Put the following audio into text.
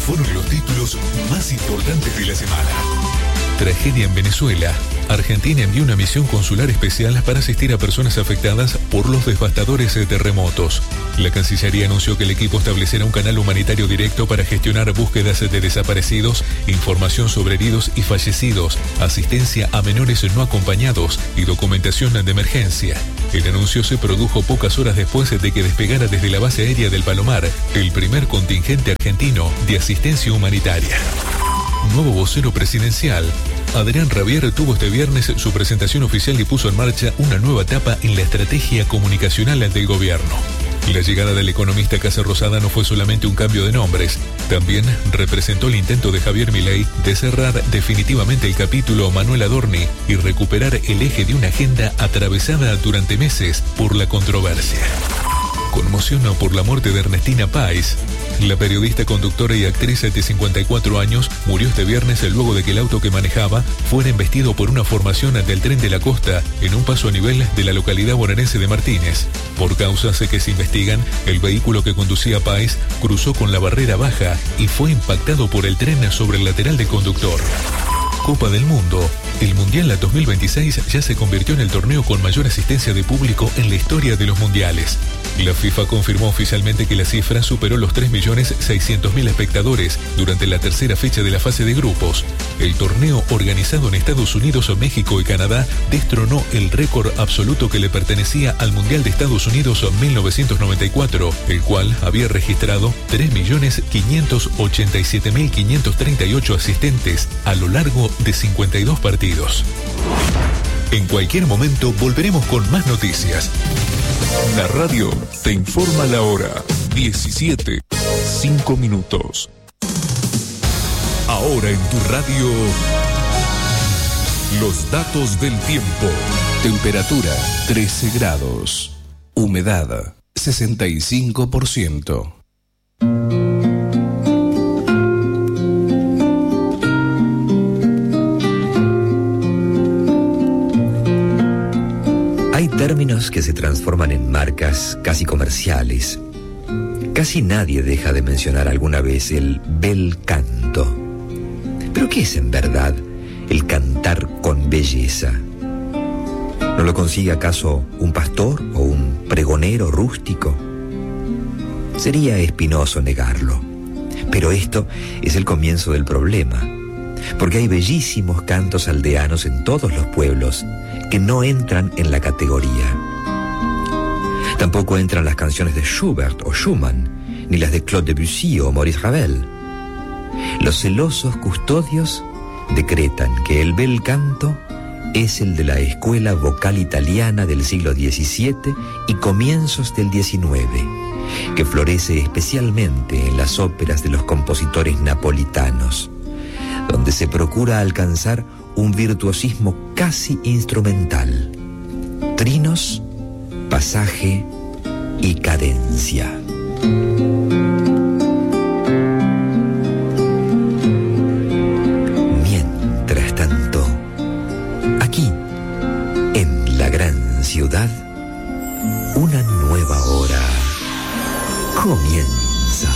fueron los títulos más importantes de la semana. Tragedia en Venezuela. Argentina envió una misión consular especial para asistir a personas afectadas por los devastadores terremotos. La Cancillería anunció que el equipo establecerá un canal humanitario directo para gestionar búsquedas de desaparecidos, información sobre heridos y fallecidos, asistencia a menores no acompañados y documentación de emergencia. El anuncio se produjo pocas horas después de que despegara desde la base aérea del Palomar el primer contingente argentino de asistencia humanitaria. Nuevo vocero presidencial. Adrián Rabier tuvo este viernes su presentación oficial y puso en marcha una nueva etapa en la estrategia comunicacional del gobierno. La llegada del economista Casa Rosada no fue solamente un cambio de nombres, también representó el intento de Javier Milei de cerrar definitivamente el capítulo Manuel Adorni y recuperar el eje de una agenda atravesada durante meses por la controversia. Conmoción por la muerte de Ernestina Páez. La periodista, conductora y actriz de 54 años murió este viernes luego de que el auto que manejaba fuera embestido por una formación del Tren de la Costa en un paso a nivel de la localidad bonaerense de Martínez. Por causas que se investigan, el vehículo que conducía Páez cruzó con la barrera baja y fue impactado por el tren sobre el lateral del conductor. Copa del Mundo. El Mundial 2026 ya se convirtió en el torneo con mayor asistencia de público en la historia de los mundiales. La FIFA confirmó oficialmente que la cifra superó los 3.600.000 espectadores durante la tercera fecha de la fase de grupos. El torneo, organizado en Estados Unidos, México y Canadá, destronó el récord absoluto que le pertenecía al Mundial de Estados Unidos 1994, el cual había registrado 3.587.538 asistentes a lo largo de 52 partidos. En cualquier momento volveremos con más noticias. La radio te informa la hora 17:05. Ahora en tu radio, los datos del tiempo. Temperatura 13 grados. Humedad 65%. Hay términos que se transforman en marcas casi comerciales. Casi nadie deja de mencionar alguna vez el bel canto. ¿Pero qué es en verdad el cantar con belleza? ¿No lo consigue acaso un pastor o un pregonero rústico? Sería espinoso negarlo. Pero esto es el comienzo del problema, porque hay bellísimos cantos aldeanos en todos los pueblos que no entran en la categoría. Tampoco entran las canciones de Schubert o Schumann, ni las de Claude Debussy o Maurice Ravel. Los celosos custodios decretan que el bel canto es el de la escuela vocal italiana del siglo XVII y comienzos del XIX, que florece especialmente en las óperas de los compositores napolitanos, donde se procura alcanzar un virtuosismo casi instrumental, trinos, pasaje y cadencia.